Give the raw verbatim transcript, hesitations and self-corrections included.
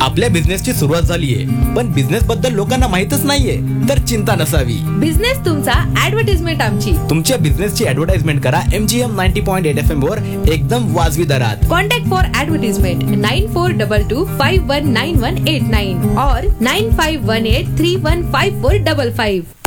आपल्या बिझनेसची सुरुवात झालीये पण बिझनेस बद्दल लोकांना माहितच नाहीये, तर चिंता नसावी. बिझनेस तुमचा, ऍडव्हर्टाइजमेंट आमची. तुमच्या बिझनेसची ऍडव्हर्टाइजमेंट करा MGM ninety point eight F M वर एकदम वाजवी दरात. Contact for advertisement nine four double two five one nine one eight nine और nine five one eight three one five four double five.